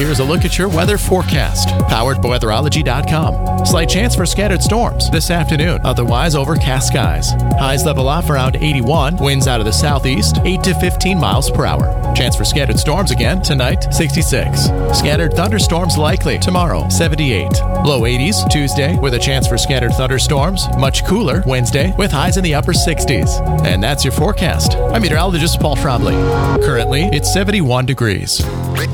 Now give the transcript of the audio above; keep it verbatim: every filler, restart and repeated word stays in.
here's a look at your weather forecast. Powered by weatherology dot com. Slight chance for scattered storms this afternoon. Otherwise, overcast skies. Highs level off around eighty-one. Winds out of the southeast, eight to fifteen miles per hour. Chance for scattered storms again tonight, sixty-six. Scattered thunderstorms likely tomorrow, seventy-eight. Low eighties Tuesday with a chance for scattered thunderstorms. Much cooler Wednesday with highs in the upper sixties. And that's your forecast. I'm meteorologist Paul Trombley. Currently, it's seventy-one degrees.